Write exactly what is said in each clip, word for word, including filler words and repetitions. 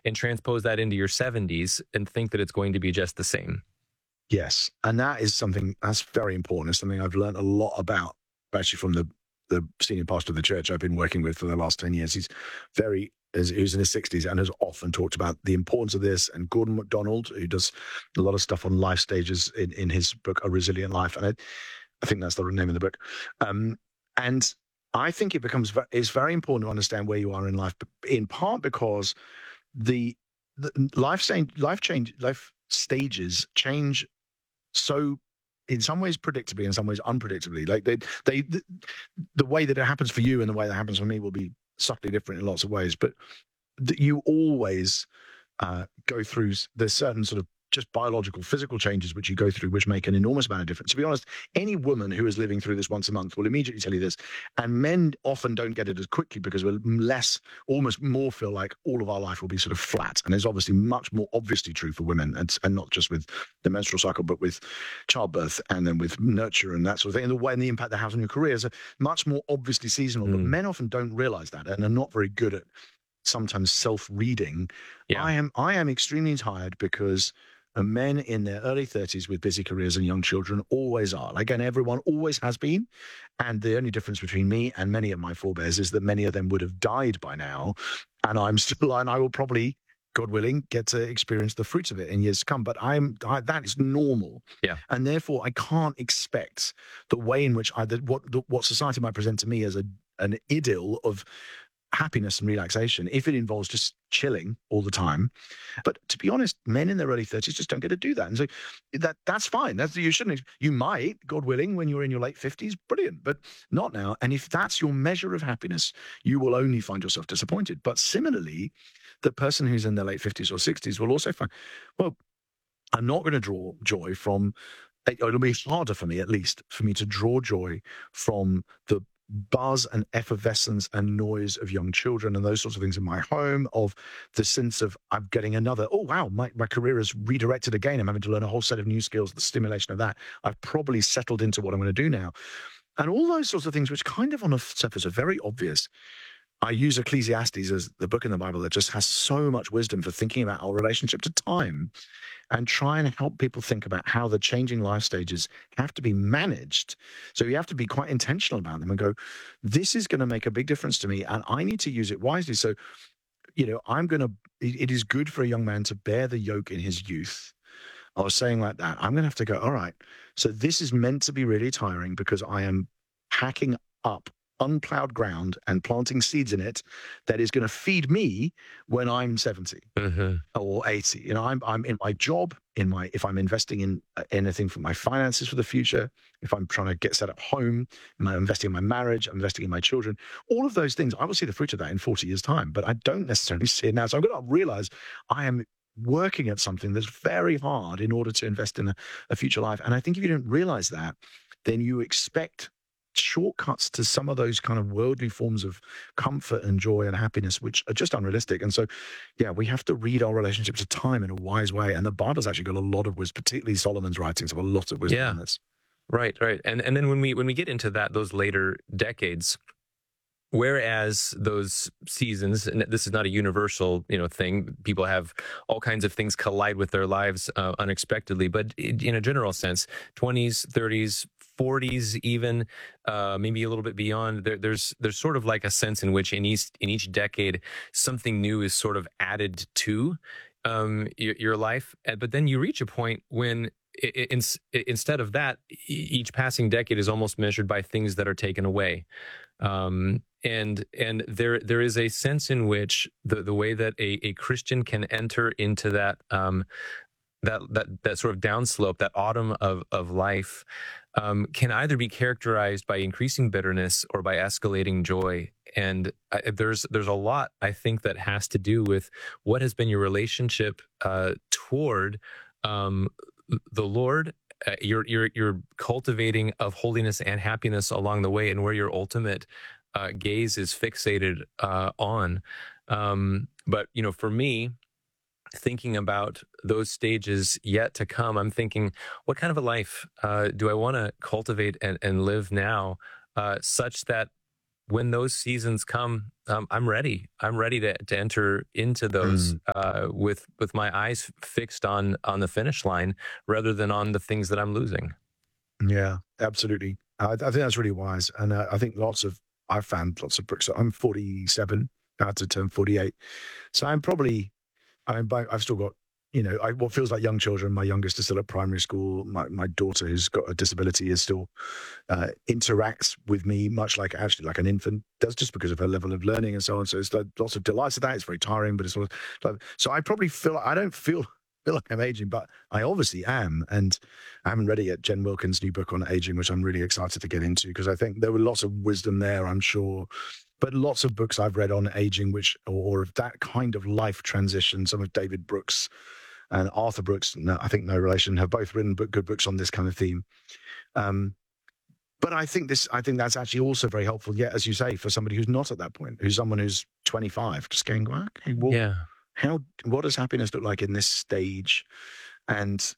and transpose that into your seventies and think that it's going to be just the same. Yes, and that is something that's very important. It's something I've learned a lot about, actually, from the the senior pastor of the church I've been working with for the last ten years. He's very, who's in his sixties and has often talked about the importance of this. And Gordon MacDonald, who does a lot of stuff on life stages in, in his book, A Resilient Life. And I, I think that's the name of the book. Um, and I think it becomes, it's very important to understand where you are in life, in part because the, the life change, life change, life stages change so, in some ways predictably, in some ways unpredictably. Like they, they, the, the way that it happens for you and the way that happens for me will be subtly different in lots of ways. But that you always uh, go through, there's certain sort of just biological, physical changes which you go through, which make an enormous amount of difference. To be honest, any woman who is living through this once a month will immediately tell you this. And men often don't get it as quickly because we're less, almost more feel like all of our life will be sort of flat. And it's obviously much more obviously true for women, and, and not just with the menstrual cycle, but with childbirth and then with nurture and that sort of thing. And the way and the impact that has on your career is much more obviously seasonal. Mm. But men often don't realize that and are not very good at sometimes self-reading. Yeah. I am I am extremely tired because men in their early thirties with busy careers and young children always are. Like, and everyone always has been. And the only difference between me and many of my forebears is that many of them would have died by now. And I'm still, and I will probably, God willing, get to experience the fruits of it in years to come. But I'm I, that is normal. Yeah. And therefore, I can't expect the way in which I, the, what the, what society might present to me as a an idyll of happiness and relaxation if it involves just chilling all the time. But to be honest, men in their early thirties just don't get to do that. And so that that's fine. That's you shouldn't. You might, God willing, when you're in your late fifties, brilliant, but not now. And if that's your measure of happiness, you will only find yourself disappointed. But similarly, the person who's in their late fifties or sixties will also find, well, I'm not going to draw joy from, it'll be harder for me, at least, for me to draw joy from the buzz and effervescence and noise of young children and those sorts of things in my home, of the sense of I'm getting another, oh, wow, my, my career is redirected again. I'm having to learn a whole set of new skills, the stimulation of that. I've probably settled into what I'm going to do now. And all those sorts of things, which kind of on the surface are very obvious. I use Ecclesiastes as the book in the Bible that just has so much wisdom for thinking about our relationship to time and try and help people think about how the changing life stages have to be managed. So you have to be quite intentional about them and go, this is going to make a big difference to me and I need to use it wisely. So, you know, I'm going to, it is good for a young man to bear the yoke in his youth. I was saying like that, I'm going to have to go, all right, so this is meant to be really tiring because I am hacking up unplowed ground and planting seeds in it that is going to feed me when I'm seventy mm-hmm. or eighty. You know, I'm I'm in my job, in my if I'm investing in anything for my finances for the future, if I'm trying to get set up home, am I investing in my marriage, I'm investing in my children, all of those things, I will see the fruit of that in forty years' time, but I don't necessarily see it now. So I'm going to realize I am working at something that's very hard in order to invest in a, a future life. And I think if you don't realize that, then you expect shortcuts to some of those kind of worldly forms of comfort and joy and happiness, which are just unrealistic. And so, yeah, we have to read our relationship to time in a wise way. And the Bible's actually got a lot of wisdom, particularly Solomon's writings have a lot of wisdom yeah. in this. Right, right. And and then when we when we get into that, those later decades, whereas those seasons, and this is not a universal, you know, thing, people have all kinds of things collide with their lives uh, unexpectedly, but in a general sense, twenties, thirties, forties, even uh, maybe a little bit beyond, there, there's there's sort of like a sense in which in each in each decade something new is sort of added to um, your, your life, but then you reach a point when it, it, it, instead of that, each passing decade is almost measured by things that are taken away. Um, and and there there is a sense in which the, the way that a, a Christian can enter into that um, that that that sort of downslope, that autumn of of life, um, can either be characterized by increasing bitterness or by escalating joy. And I, there's there's a lot, I think, that has to do with what has been your relationship uh, toward um, the Lord. Uh, you're you're you're cultivating of holiness and happiness along the way, and where your ultimate uh, gaze is fixated uh, on. Um, but you know, for me, thinking about those stages yet to come, I'm thinking, what kind of a life uh, do I want to cultivate and, and live now, uh, such that when those seasons come, um, I'm ready. I'm ready to, to enter into those Mm. uh, with with my eyes fixed on on the finish line rather than on the things that I'm losing. Yeah, absolutely. I, I think that's really wise, and uh, I think lots of I've found lots of books. I'm forty-seven, about to turn forty-eight, so I'm probably I mean, by, I've still got, you know, I, what feels like young children. My youngest is still at primary school. My, my daughter, who's got a disability, is still uh, interacts with me much like actually like an infant does, just because of her level of learning and so on. So it's like lots of delights of that. It's very tiring, but it's sort of like, so I probably feel I don't feel feel like I'm aging, but I obviously am. And I haven't read it yet, Jen Wilkins' new book on aging, which I'm really excited to get into, because I think there were lots of wisdom there, I'm sure. But lots of books I've read on aging, which or, or that kind of life transition, some of David Brooks and Arthur Brooks, no, I think no relation, have both written book, good books on this kind of theme. Um, but I think this, I think that's actually also very helpful. Yeah, as you say, for somebody who's not at that point, who's someone who's twenty-five, just going, well, okay, well, Yeah. how, what does happiness look like in this stage? And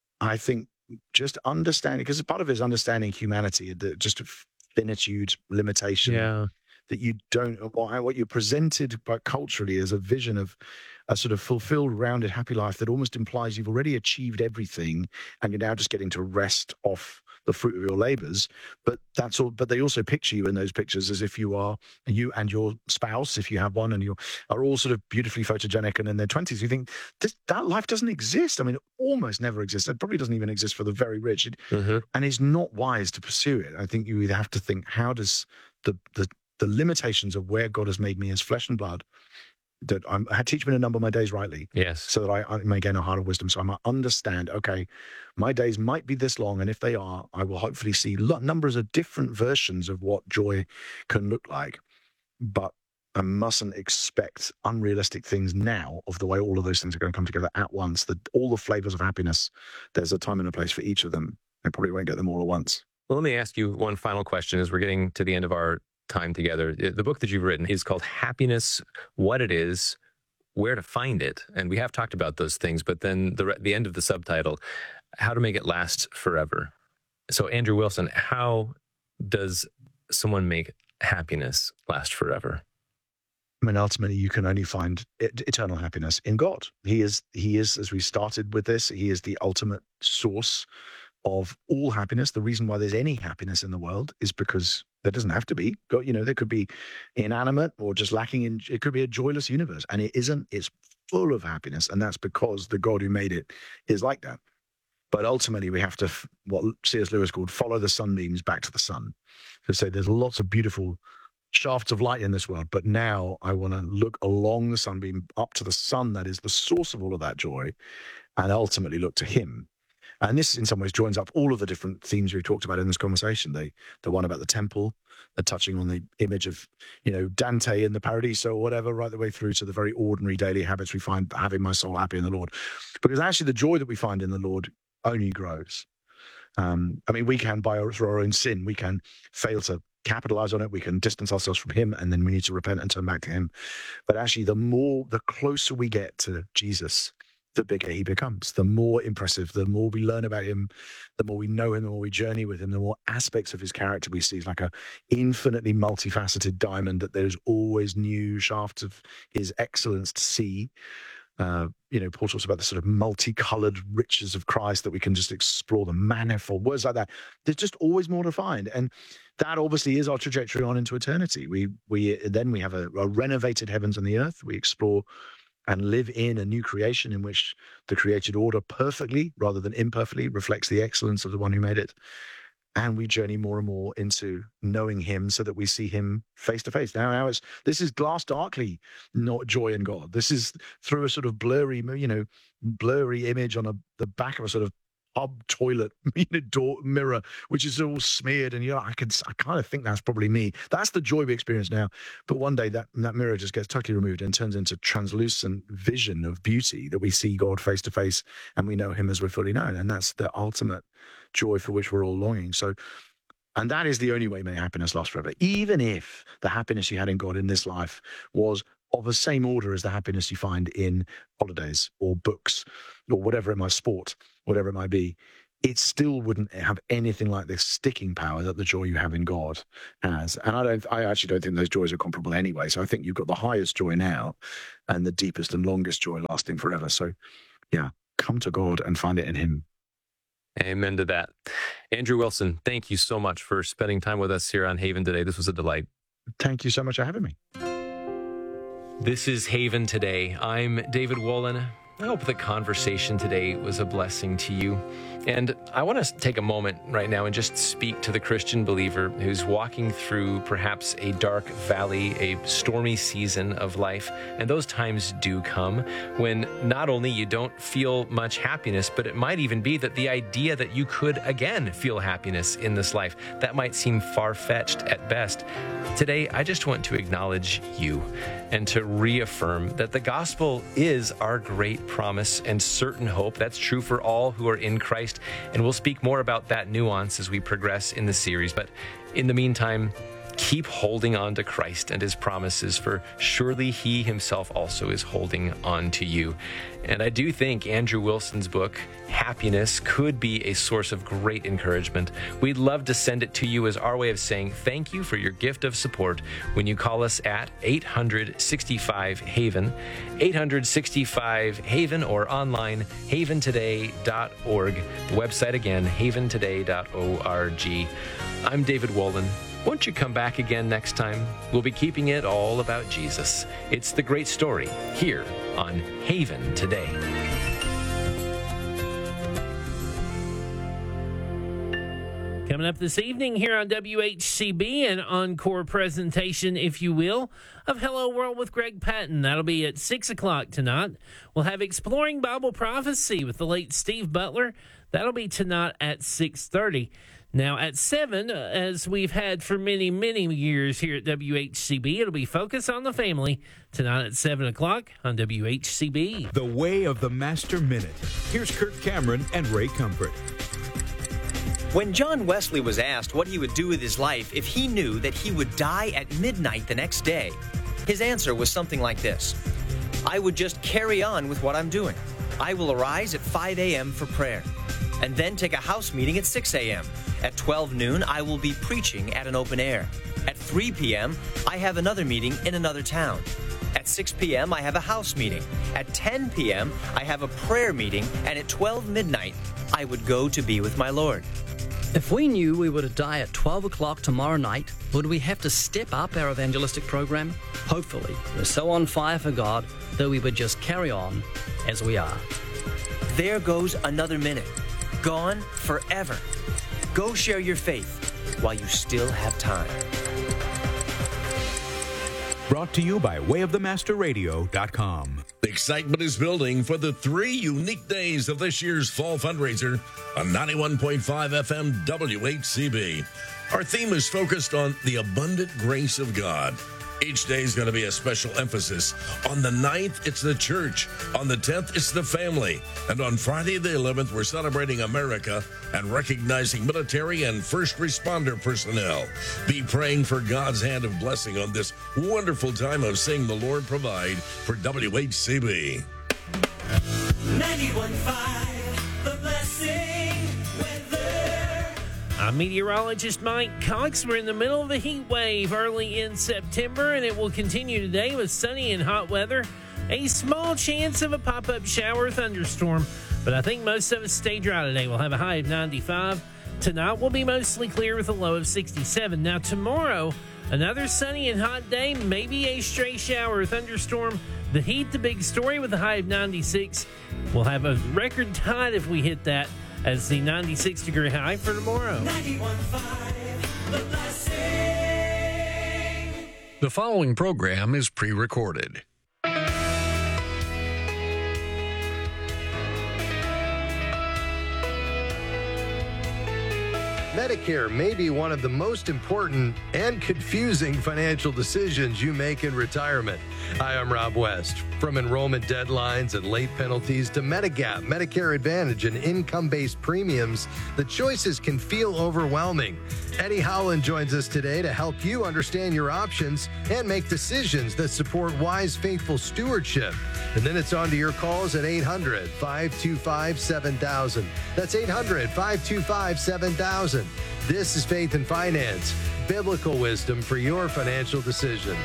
I think just understanding, because part of it is understanding humanity, the, just finitude, limitation. Yeah. That you don't, what you're presented by culturally as a vision of a sort of fulfilled, rounded, happy life that almost implies you've already achieved everything and you're now just getting to rest off the fruit of your labors. But that's all. But they also picture you in those pictures as if you are, you and your spouse, if you have one, and you are all sort of beautifully photogenic and in their twenties. You think this, that life doesn't exist. I mean, it almost never exists. It probably doesn't even exist for the very rich. It, Mm-hmm. and it's not wise to pursue it. I think you either have to think, how does the the the limitations of where God has made me as flesh and blood, that I'm, teach me to number my days rightly, Yes. so that I, I may gain a heart of wisdom. So I might understand, okay, my days might be this long, and if they are, I will hopefully see lo- numbers of different versions of what joy can look like. But I mustn't expect unrealistic things now of the way all of those things are going to come together at once. That all the flavors of happiness, there's a time and a place for each of them. I probably won't get them all at once. Well, let me ask you one final question as we're getting to the end of our time together. The book that you've written is called Happiness, What It Is, Where to Find It. And we have talked about those things, but then the, the end of the subtitle, How to Make It Last Forever. So, Andrew Wilson, how does someone make happiness last forever? I mean, ultimately, you can only find et- eternal happiness in God. He is, he is, as we started with this, he is the ultimate source of all happiness. The reason why there's any happiness in the world is because there doesn't have to be. You know, there could be inanimate or just lacking in, it could be a joyless universe. And it isn't. It's full of happiness. And that's because the God who made it is like that. But ultimately, we have to, what C S Lewis called, follow the sunbeams back to the sun. To say there's lots of beautiful shafts of light in this world, but now I want to look along the sunbeam up to the sun that is the source of all of that joy, and ultimately look to him. And this, in some ways, joins up all of the different themes we've talked about in this conversation. The the one about the temple, the touching on the image of, you know, Dante in the Paradiso or whatever, right the way through to the very ordinary daily habits we find having my soul happy in the Lord. Because actually the joy that we find in the Lord only grows. Um, I mean, we can, by our, through our own sin, we can fail to capitalize on it. We can distance ourselves from him, and then we need to repent and turn back to him. But actually, the more, the closer we get to Jesus, the bigger he becomes, the more impressive, the more we learn about him, the more we know him, the more we journey with him, the more aspects of his character we see. He's like a infinitely multifaceted diamond that there's always new shafts of his excellence to see. Uh, you know, Paul talks about the sort of multicolored riches of Christ that we can just explore, the manifold words like that. There's just always more to find. And that obviously is our trajectory on into eternity. We, we, then we have a, a renovated heavens and the earth. We explore and live in a new creation in which the created order perfectly, rather than imperfectly, reflects the excellence of the one who made it. And we journey more and more into knowing him so that we see him face to face. Now, now it's, this is glass darkly, not joy in God. This is through a sort of blurry, you know, blurry image on a, the back of a sort of pub toilet, you know, door mirror, which is all smeared. And, you know, I can, I kind of think that's probably me. That's the joy we experience now. But one day that, that mirror just gets totally removed and turns into translucent vision of beauty that we see God face to face and we know him as we're fully known. And that's the ultimate joy for which we're all longing. So, and that is the only way may happiness last forever. Even if the happiness you had in God in this life was of the same order as the happiness you find in holidays or books or whatever it might, sport, whatever it might be, it still wouldn't have anything like this sticking power that the joy you have in God has. And I don't, I actually don't think those joys are comparable anyway. So I think you've got the highest joy now and the deepest and longest joy lasting forever. So yeah, come to God and find it in him. Amen to that. Andrew Wilson, thank you so much for spending time with us here on Haven today. This was a delight. Thank you so much for having me. This is Haven Today. I'm David Wolin. I hope the conversation today was a blessing to you. And I want to take a moment right now and just speak to the Christian believer who's walking through perhaps a dark valley, a stormy season of life. And those times do come when not only you don't feel much happiness, but it might even be that the idea that you could again feel happiness in this life, that might seem far-fetched at best. Today, I just want to acknowledge you and to reaffirm that the gospel is our great promise and certain hope. That's true for all who are in Christ, and we'll speak more about that nuance as we progress in the series. But in the meantime, keep holding on to Christ and his promises, for surely he himself also is holding on to you. And I do think Andrew Wilson's book, Happiness, could be a source of great encouragement. We'd love to send it to you as our way of saying thank you for your gift of support when you call us at eight hundred sixty-five Haven, eight hundred sixty-five Haven, or online, haven today dot org. The website again, haven today dot org. I'm David Wolin. Won't you come back again next time? We'll be keeping it all about Jesus. It's the great story here on Haven Today. Coming up this evening here on W H C B, an encore presentation, if you will, of Hello World with Greg Patton. That'll be at six o'clock tonight. We'll have Exploring Bible Prophecy with the late Steve Butler. That'll be tonight at six thirty. Now, at seven, as we've had for many, many years here at W H C B, it'll be Focus on the Family tonight at seven o'clock on W H C B. The Way of the Master Minute. Here's Kirk Cameron and Ray Comfort. When John Wesley was asked what he would do with his life if he knew that he would die at midnight the next day, his answer was something like this: I would just carry on with what I'm doing. I will arise at five a.m. for prayer, and then take a house meeting at six a.m. At twelve noon, I will be preaching at an open air. At three p.m., I have another meeting in another town. At six p.m., I have a house meeting. At ten p.m., I have a prayer meeting. And at twelve midnight, I would go to be with my Lord. If we knew we were to die at twelve o'clock tomorrow night, would we have to step up our evangelistic program? Hopefully, we're so on fire for God that we would just carry on as we are. There goes another minute. Gone forever. Go share your faith while you still have time. Brought to you by way of the master radio dot com. The excitement is building for the three unique days of this year's fall fundraiser on ninety-one point five F M W H C B. Our theme is focused on the abundant grace of God. Each day is going to be a special emphasis. On the ninth, it's the church. On the tenth, it's the family. And on Friday the eleventh, we're celebrating America and recognizing military and first responder personnel. Be praying for God's hand of blessing on this wonderful time of seeing the Lord provide for W H C B. ninety-one point five, The Blessing Weather. I'm meteorologist Mike Cox. We're in the middle of a heat wave early in September, and it will continue today with sunny and hot weather. A small chance of a pop-up shower or thunderstorm, but I think most of us stay dry today. We'll have a high of ninety-five. Tonight will be mostly clear with a low of sixty-seven. Now tomorrow, another sunny and hot day, maybe a stray shower or thunderstorm. The heat, the big story, with a high of ninety-six. We'll have a record tide if we hit that, as the ninety-six degree high for tomorrow. ninety-one point five, The Blessing. The following program is pre-recorded. Medicare may be one of the most important and confusing financial decisions you make in retirement. Hi, I'm Rob West. From enrollment deadlines and late penalties to Medigap, Medicare Advantage, and income-based premiums, the choices can feel overwhelming. Eddie Howland joins us today to help you understand your options and make decisions that support wise, faithful stewardship. And then it's on to your calls at eight hundred, five two five, seven thousand. That's eight hundred, five two five, seven thousand. This is Faith and Finance, biblical wisdom for your financial decisions.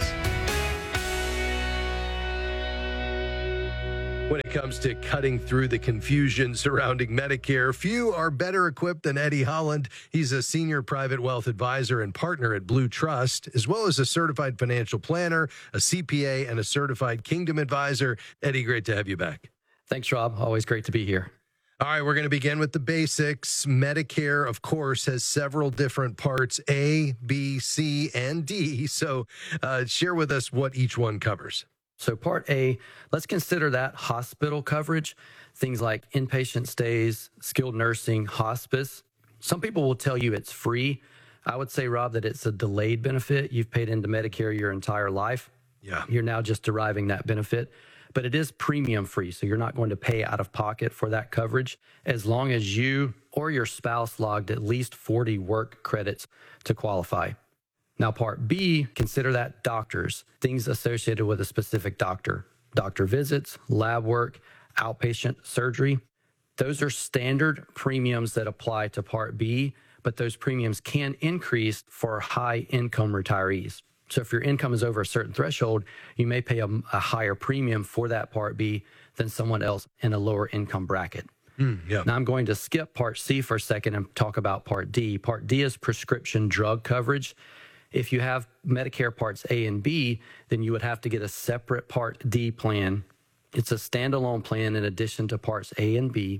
When it comes to cutting through the confusion surrounding Medicare, few are better equipped than Eddie Holland. He's a senior private wealth advisor and partner at Blue Trust, as well as a certified financial planner, a C P A, and a certified Kingdom advisor. Eddie, great to have you back. Thanks, Rob. Always great to be here. All right, we're going to begin with the basics. Medicare, of course, has several different parts, A, B, C, and D. So uh, share with us what each one covers. So Part A, let's consider that hospital coverage, things like inpatient stays, skilled nursing, hospice. Some people will tell you it's free. I would say, Rob, that it's a delayed benefit. You've paid into Medicare your entire life. Yeah. You're now just deriving that benefit. But it is premium free, so you're not going to pay out of pocket for that coverage as long as you or your spouse logged at least forty work credits to qualify. Now, Part B, consider that doctors, things associated with a specific doctor, doctor visits, lab work, outpatient surgery. Those are standard premiums that apply to Part B, but those premiums can increase for high income retirees. So if your income is over a certain threshold, you may pay a, a higher premium for that Part B than someone else in a lower income bracket. Mm, yeah. Now I'm going to skip Part C for a second and talk about Part D. Part D is prescription drug coverage. If you have Medicare Parts A and B, then you would have to get a separate Part D plan. It's a standalone plan in addition to Parts A and B.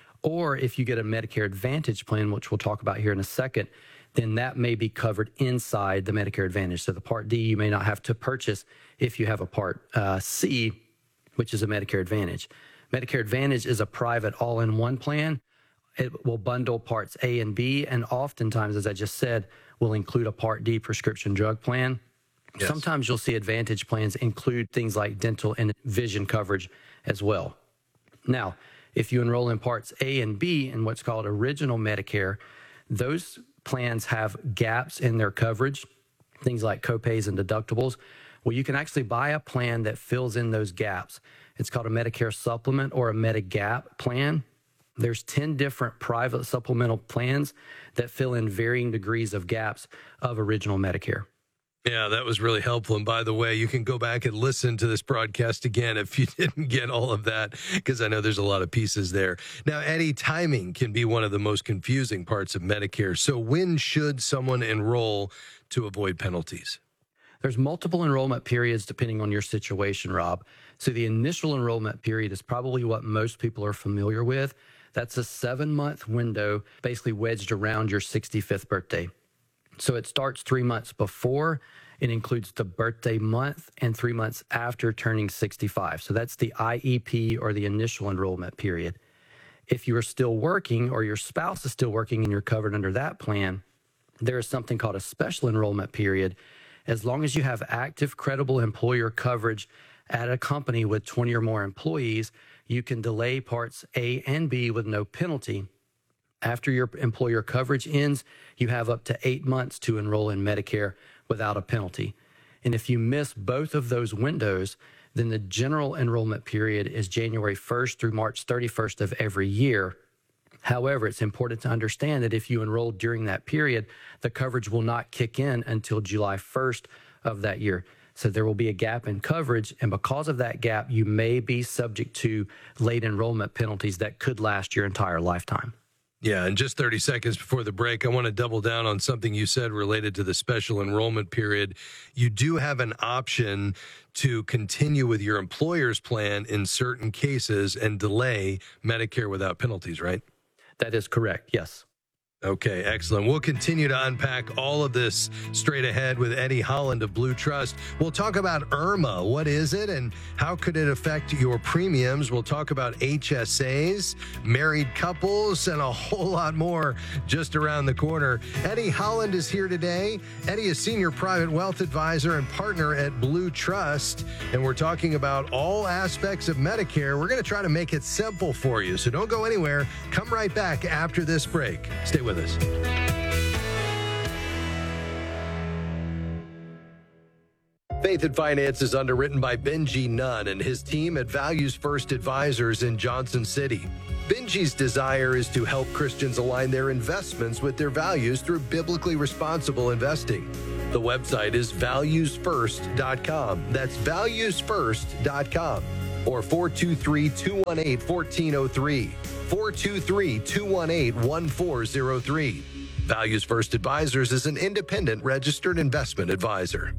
Or if you get a Medicare Advantage plan, which we'll talk about here in a second, then that may be covered inside the Medicare Advantage. So the Part D you may not have to purchase if you have a Part uh, C, which is a Medicare Advantage. Medicare Advantage is a private all-in-one plan. It will bundle Parts A and B, and oftentimes, as I just said, will include a Part D prescription drug plan. Yes. Sometimes you'll see Advantage plans include things like dental and vision coverage as well. Now, if you enroll in Parts A and B in what's called Original Medicare, those plans have gaps in their coverage, things like copays and deductibles. Well, you can actually buy a plan that fills in those gaps. It's called a Medicare Supplement or a Medigap plan. There's ten different private supplemental plans that fill in varying degrees of gaps of Original Medicare. Yeah, that was really helpful. And by the way, you can go back and listen to this broadcast again if you didn't get all of that, because I know there's a lot of pieces there. Now, Eddie, timing can be one of the most confusing parts of Medicare. So when should someone enroll to avoid penalties? There's multiple enrollment periods depending on your situation, Rob. So the initial enrollment period is probably what most people are familiar with. That's a seven-month window basically wedged around your sixty-fifth birthday. So it starts three months before. It includes the birthday month and three months after turning sixty-five. So that's the I E P or the initial enrollment period. If you are still working or your spouse is still working and you're covered under that plan, there is something called a special enrollment period. As long as you have active, credible employer coverage at a company with twenty or more employees, you can delay Parts A and B with no penalty. After your employer coverage ends, you have up to eight months to enroll in Medicare without a penalty. And if you miss both of those windows, then the general enrollment period is January first through March thirty-first of every year. However, it's important to understand that if you enroll during that period, the coverage will not kick in until July first of that year. So there will be a gap in coverage, and because of that gap, you may be subject to late enrollment penalties that could last your entire lifetime. Yeah, and just thirty seconds before the break, I want to double down on something you said related to the special enrollment period. You do have an option to continue with your employer's plan in certain cases and delay Medicare without penalties, right? That is correct, yes. Okay, excellent. We'll continue to unpack all of this straight ahead with Eddie Holland of Blue Trust. We'll talk about IRMA. What is it and how could it affect your premiums? We'll talk about H S As, married couples, and a whole lot more just around the corner. Eddie Holland is here today. Eddie is Senior Private Wealth Advisor and partner at Blue Trust, and we're talking about all aspects of Medicare. We're going to try to make it simple for you, so don't go anywhere. Come right back after this break. Stay with us. Faith and Finance is underwritten by Benji Nunn and his team at Values First Advisors in Johnson City. Benji's desire is to help Christians align their investments with their values through biblically responsible investing. The website is values first dot com. That's values first dot com. Or four two three, two one eight, one four zero three. four two three, two one eight, one four zero three. Values First Advisors is an independent registered investment advisor.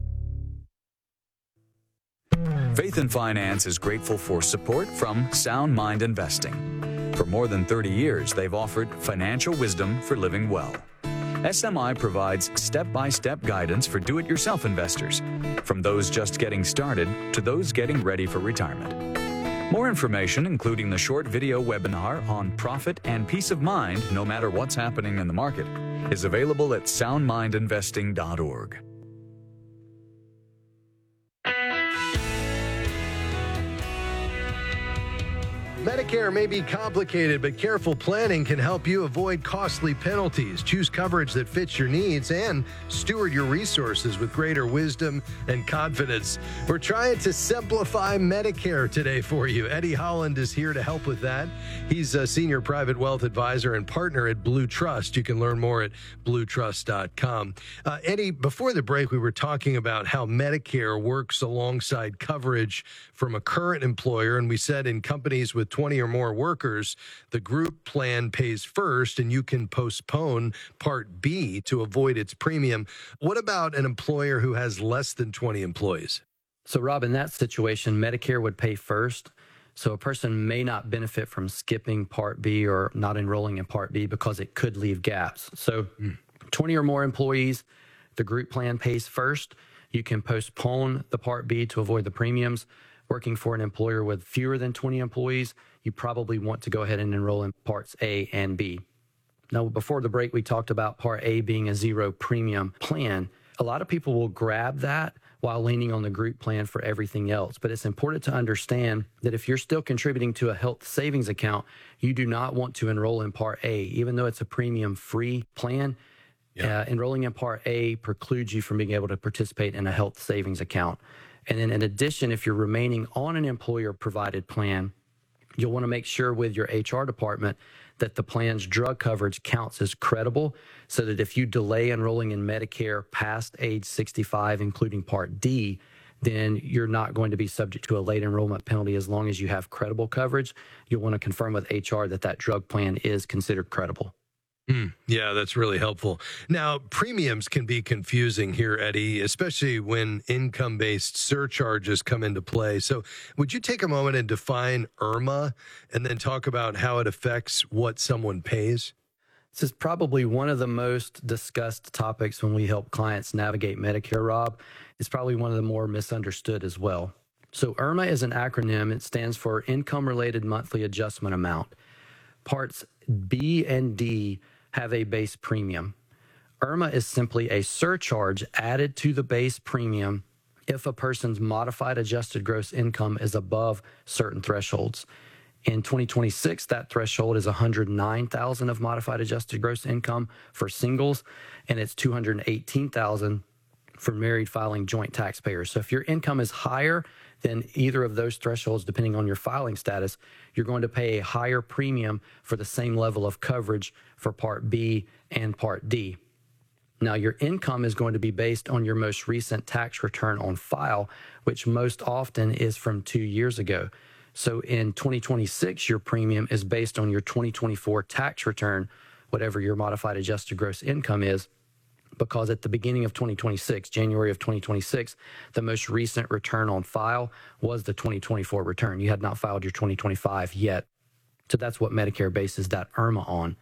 Faith and Finance is grateful for support from Sound Mind Investing. For more than thirty years, they've offered financial wisdom for living well. S M I provides step-by-step guidance for do-it-yourself investors, from those just getting started to those getting ready for retirement. More information, including the short video webinar on profit and peace of mind no matter what's happening in the market, is available at sound mind investing dot org. Medicare may be complicated, but careful planning can help you avoid costly penalties. Choose coverage that fits your needs and steward your resources with greater wisdom and confidence. We're trying to simplify Medicare today for you. Eddie Holland is here to help with that. He's a senior private wealth advisor and partner at Blue Trust. You can learn more at blue trust dot com. Uh, Eddie, before the break, we were talking about how Medicare works alongside coverage from a current employer, and we said in companies with twenty or more workers, the group plan pays first and you can postpone Part B to avoid its premium. What about an employer who has less than twenty employees? So, Rob, in that situation, Medicare would pay first. So a person may not benefit from skipping Part B or not enrolling in Part B because it could leave gaps. So mm. twenty or more employees, the group plan pays first. You can postpone the Part B to avoid the premiums. Working for an employer with fewer than twenty employees, you probably want to go ahead and enroll in Parts A and B. Now, before the break, we talked about Part A being a zero premium plan. A lot of people will grab that while leaning on the group plan for everything else. But it's important to understand that if you're still contributing to a health savings account, you do not want to enroll in Part A. Even though it's a premium-free plan, yeah. uh, enrolling in Part A precludes you from being able to participate in a health savings account. And then in addition, if you're remaining on an employer-provided plan, you'll want to make sure with your H R department that the plan's drug coverage counts as credible, so that if you delay enrolling in Medicare past age sixty-five, including Part D, then you're not going to be subject to a late enrollment penalty as long as you have credible coverage. You'll want to confirm with H R that that drug plan is considered credible. Mm, yeah, that's really helpful. Now, premiums can be confusing here, Eddie, especially when income-based surcharges come into play. So would you take a moment and define IRMA and then talk about how it affects what someone pays? This is probably one of the most discussed topics when we help clients navigate Medicare, Rob. It's probably one of the more misunderstood as well. So IRMA is an acronym. It stands for Income-Related Monthly Adjustment Amount. Parts B and D have a base premium. IRMA is simply a surcharge added to the base premium if a person's modified adjusted gross income is above certain thresholds. In twenty twenty-six, that threshold is one hundred nine thousand dollars of modified adjusted gross income for singles, and it's two hundred eighteen thousand dollars for married filing joint taxpayers. So if your income is higher than either of those thresholds, depending on your filing status, you're going to pay a higher premium for the same level of coverage for Part B and Part D. Now, your income is going to be based on your most recent tax return on file, which most often is from two years ago. So in twenty twenty-six, your premium is based on your twenty twenty-four tax return, whatever your modified adjusted gross income is, because at the beginning of twenty twenty-six, January of twenty twenty-six, the most recent return on file was the twenty twenty-four return. You had not filed your twenty twenty-five yet. So that's what Medicare bases that IRMA on.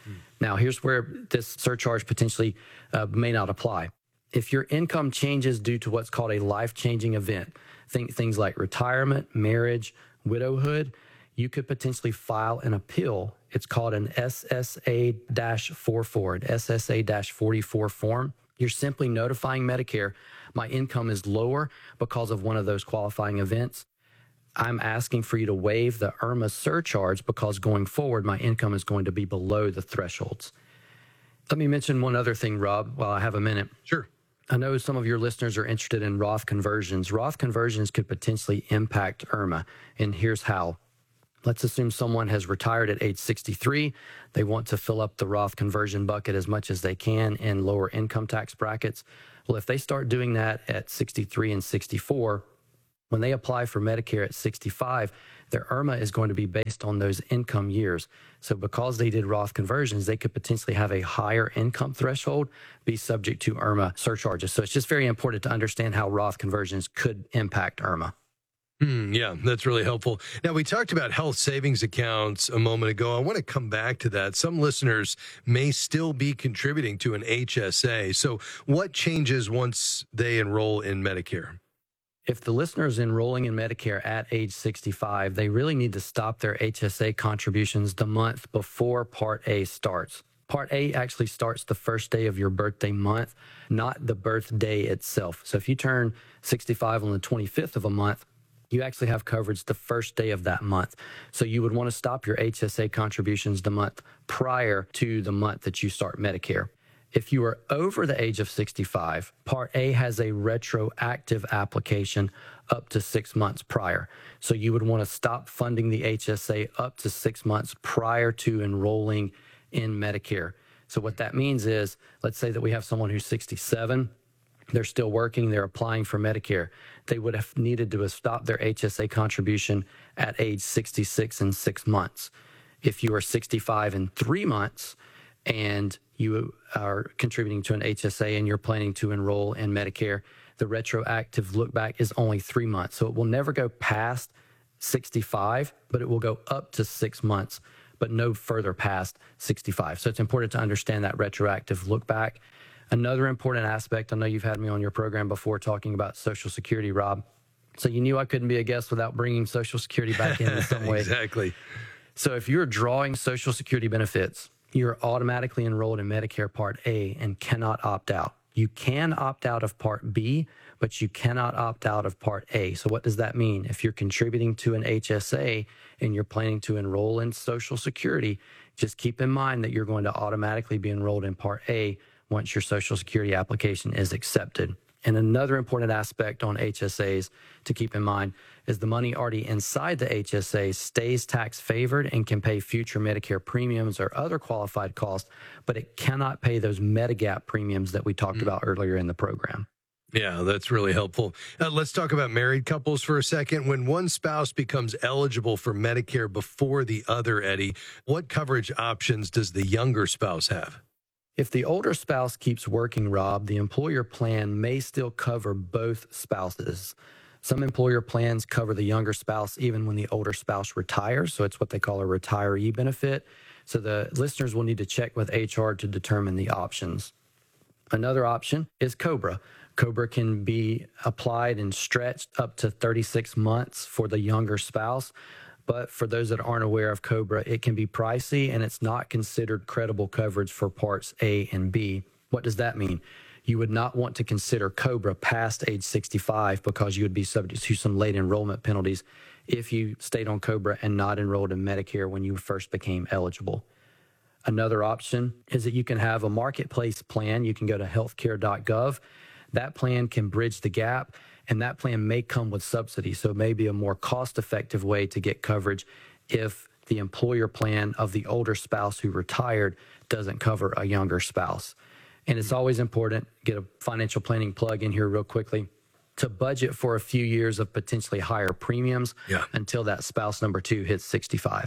Now, here's where this surcharge potentially uh, may not apply. If your income changes due to what's called a life-changing event, think things like retirement, marriage, widowhood, you could potentially file an appeal. It's called an S S A forty-four, an S S A forty-four form. You're simply notifying Medicare, my income is lower because of one of those qualifying events. I'm asking for you to waive the I R M A surcharge because going forward, my income is going to be below the thresholds. Let me mention one other thing, Rob, while I have a minute. Sure. I know some of your listeners are interested in Roth conversions. Roth conversions could potentially impact I R M A, and here's how. Let's assume someone has retired at age sixty-three. They want to fill up the Roth conversion bucket as much as they can in lower income tax brackets. Well, if they start doing that at sixty-three and sixty-four, when they apply for Medicare at sixty-five, their I R M A is going to be based on those income years. So because they did Roth conversions, they could potentially have a higher income threshold, be subject to I R M A surcharges. So it's just very important to understand how Roth conversions could impact I R M A. Mm, yeah, that's really helpful. Now, we talked about health savings accounts a moment ago. I want to come back to that. Some listeners may still be contributing to an H S A. So what changes once they enroll in Medicare? If the listener is enrolling in Medicare at age sixty-five, they really need to stop their H S A contributions the month before Part A starts. Part A actually starts the first day of your birthday month, not the birthday itself. So if you turn sixty-five on the twenty-fifth of a month, you actually have coverage the first day of that month. So you would want to stop your H S A contributions the month prior to the month that you start Medicare. If you are over the age of sixty-five, Part A has a retroactive application up to six months prior. So you would want to stop funding the H S A up to six months prior to enrolling in Medicare. So what that means is, let's say that we have someone who's sixty-seven, they're still working, they're applying for Medicare. They would have needed to have stopped their H S A contribution at age sixty-six and six months. If you are sixty-five and three months and you are contributing to an H S A and you're planning to enroll in Medicare, the retroactive look back is only three months. So it will never go past sixty-five, but it will go up to six months, but no further past sixty-five. So it's important to understand that retroactive look back. Another important aspect, I know you've had me on your program before talking about Social Security, Rob. So you knew I couldn't be a guest without bringing Social Security back in in some way. Exactly. So if you're drawing Social Security benefits, you're automatically enrolled in Medicare Part A and cannot opt out. You can opt out of Part B, but you cannot opt out of Part A. So what does that mean? If you're contributing to an H S A and you're planning to enroll in Social Security, just keep in mind that you're going to automatically be enrolled in Part A once your Social Security application is accepted. And another important aspect on H S As to keep in mind is the money already inside the H S A stays tax favored and can pay future Medicare premiums or other qualified costs, but it cannot pay those Medigap premiums that we talked mm. about earlier in the program. Yeah, that's really helpful. Uh, let's talk about married couples for a second. When one spouse becomes eligible for Medicare before the other, Eddie, what coverage options does the younger spouse have? If the older spouse keeps working, Rob, the employer plan may still cover both spouses. Some employer plans cover the younger spouse even when the older spouse retires, so it's what they call a retiree benefit. So the listeners will need to check with H R to determine the options. Another option is COBRA. COBRA can be applied and stretched up to thirty-six months for the younger spouse. But for those that aren't aware of COBRA, it can be pricey and it's not considered credible coverage for Parts A and B. What does that mean? You would not want to consider COBRA past age sixty-five because you would be subject to some late enrollment penalties if you stayed on COBRA and not enrolled in Medicare when you first became eligible. Another option is that you can have a marketplace plan. You can go to healthcare dot gov. That plan can bridge the gap, and that plan may come with subsidy. So it may be a more cost-effective way to get coverage if the employer plan of the older spouse who retired doesn't cover a younger spouse. And it's always important, get a financial planning plug in here real quickly, to budget for a few years of potentially higher premiums yeah. until that spouse number two hits sixty-five.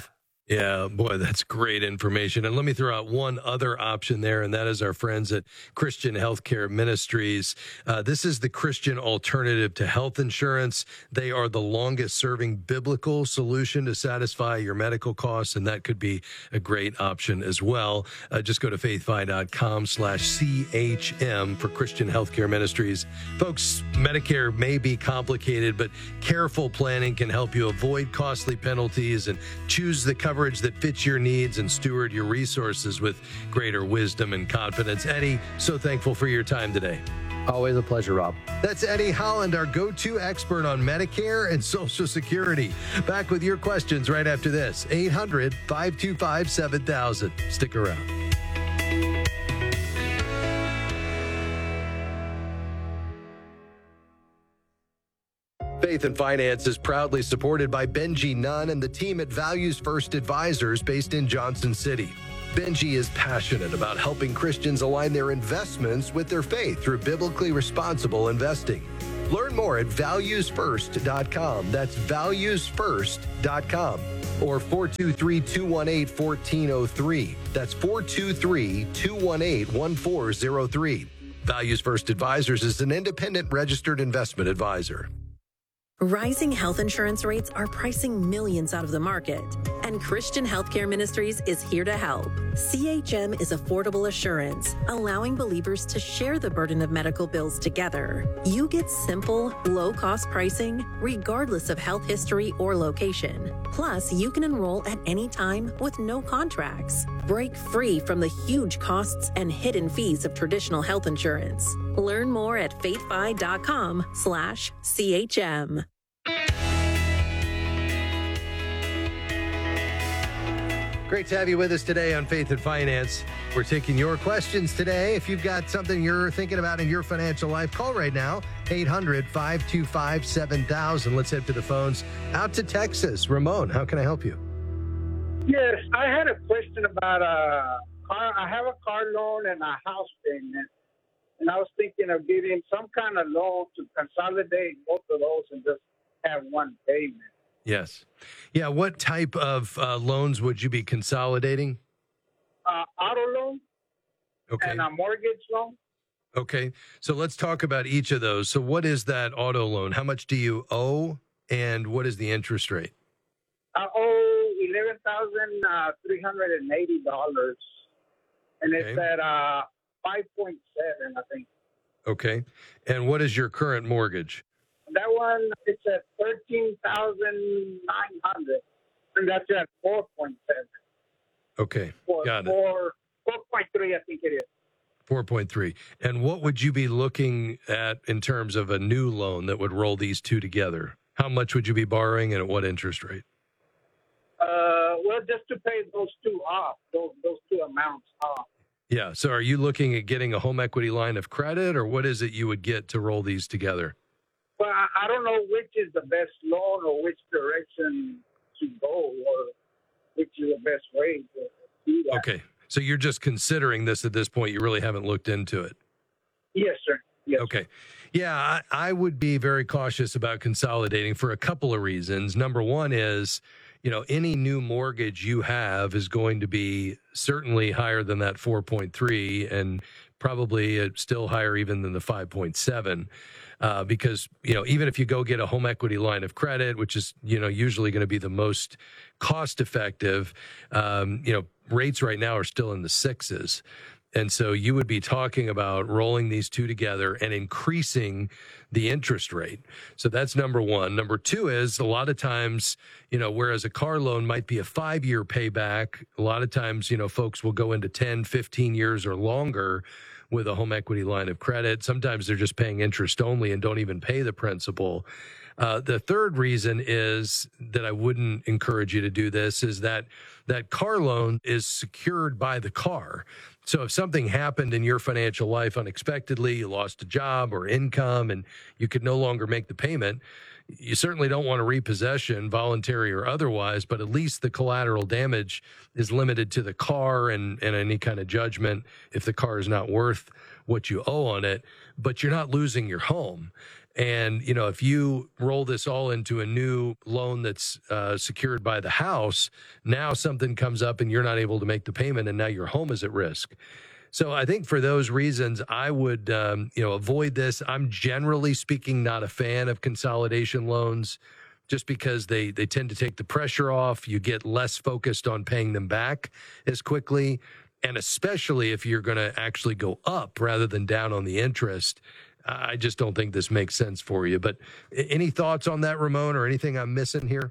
Yeah, boy, that's great information. And let me throw out one other option there, and that is our friends at Christian Healthcare Ministries. Uh, this is the Christian alternative to health insurance. They are the longest-serving biblical solution to satisfy your medical costs, and that could be a great option as well. Uh, just go to faithfi.com slash CHM for Christian Healthcare Ministries. Folks, Medicare may be complicated, but careful planning can help you avoid costly penalties and choose the coverage that fits your needs and steward your resources with greater wisdom and confidence. Eddie, so thankful for your time today. Always a pleasure, Rob. That's Eddie Holland, our go-to expert on Medicare and Social Security. Back with your questions right after this. eight hundred, five two five, seven thousand. Stick around. Faith and Finance is proudly supported by Benji Nunn and the team at Values First Advisors based in Johnson City. Benji is passionate about helping Christians align their investments with their faith through biblically responsible investing. Learn more at values first dot com. That's values first dot com. Or four two three, two one eight, one four zero three. That's four two three, two one eight, one four zero three. Values First Advisors is an independent registered investment advisor. Rising health insurance rates are pricing millions out of the market, and Christian Healthcare Ministries is here to help. C H M is affordable assurance, allowing believers to share the burden of medical bills together. You get simple, low-cost pricing, regardless of health history or location. Plus, you can enroll at any time with no contracts. Break free from the huge costs and hidden fees of traditional health insurance. Learn more at faithfi.com slash CHM. Great to have you with us today on Faith and Finance. We're taking your questions today. If you've got something you're thinking about in your financial life, call right now, eight hundred, five two five, seven thousand. Let's head to the phones. Out to Texas. Ramon, how can I help you? Yes, I had a question about a car. I have a car loan and a house payment, and I was thinking of getting some kind of loan to consolidate both of those and just have one payment. Yes. Yeah, what type of uh, loans would you be consolidating? Uh, auto loan Okay. and a mortgage loan. Okay. So let's talk about each of those. So what is that auto loan? How much do you owe, and what is the interest rate? I owe eleven thousand three hundred eighty dollars, and it's Okay. at uh, five point seven, I think. Okay. And what is your current mortgage? That one, it's at thirteen thousand nine hundred, and that's at four point seven. Okay. Four, Got it. four, four point three, I think it is. four point three. And what would you be looking at in terms of a new loan that would roll these two together? How much would you be borrowing and at what interest rate? Uh, well, just to pay those two off, those, those two amounts off. Yeah. So are you looking at getting a home equity line of credit, or what is it you would get to roll these together? Well, I, I don't know which is the best loan or which direction to go or which is the best way to do that. Okay. So you're just considering this at this point. You really haven't looked into it. Yes, sir. Yes. Okay. Yeah, I, I would be very cautious about consolidating for a couple of reasons. Number one is, you know, any new mortgage you have is going to be certainly higher than that four point three, and probably uh, still higher even than the five point seven. Uh, because, you know, even if you go get a home equity line of credit, which is, you know, usually going to be the most cost effective, um, you know, rates right now are still in the sixes. And so you would be talking about rolling these two together and increasing the interest rate. So that's number one. Number two is a lot of times, you know, whereas a car loan might be a five-year payback, a lot of times, you know, folks will go into ten, fifteen years or longer with a home equity line of credit. Sometimes they're just paying interest only and don't even pay the principal. Uh, the third reason is that I wouldn't encourage you to do this is that that car loan is secured by the car. So if something happened in your financial life unexpectedly, you lost a job or income and you could no longer make the payment, you certainly don't want a repossession, voluntary or otherwise, but at least the collateral damage is limited to the car and, and any kind of judgment if the car is not worth what you owe on it, but you're not losing your home. And, you know, if you roll this all into a new loan that's uh, secured by the house, now something comes up and you're not able to make the payment, and now your home is at risk. So I think for those reasons, I would, um, you know, avoid this. I'm generally speaking not a fan of consolidation loans, just because they, they tend to take the pressure off. You get less focused on paying them back as quickly. And especially if you're going to actually go up rather than down on the interest, I just don't think this makes sense for you. But any thoughts on that, Ramon, or anything I'm missing here?